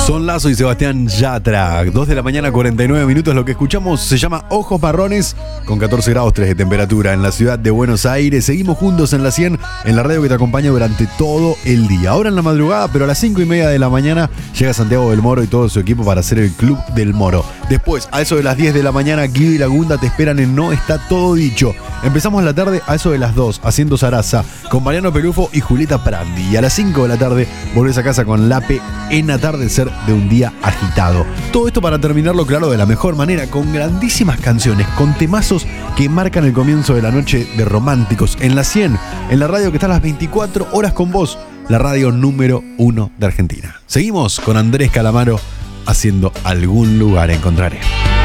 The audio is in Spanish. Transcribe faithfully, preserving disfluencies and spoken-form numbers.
Son Lazo y Sebastián Yatra. dos de la mañana, cuarenta y nueve minutos. Lo que escuchamos se llama Ojos Marrones, con catorce grados tres de temperatura en la ciudad de Buenos Aires. Seguimos juntos en la cien, en la radio que te acompaña durante todo el día. Ahora en la madrugada, pero a las cinco y media de la mañana, llega Santiago del Moro y todo su equipo para hacer el Club del Moro. Después, a eso de las diez de la mañana, Guido y Lagunda te esperan en No Está Todo Dicho. Empezamos la tarde a eso de las dos, haciendo Zaraza, con Mariano Pelufo y Julieta Prandi. Y a las cinco de la tarde, volvés a casa con Lape en Atardecer de un día agitado. Todo esto para terminarlo claro de la mejor manera, con grandísimas canciones, con temazos que marcan el comienzo de la noche de románticos. En la cien, en la radio que está a las veinticuatro horas con vos, la radio número uno de Argentina. Seguimos con Andrés Calamaro haciendo Algún Lugar Encontraré.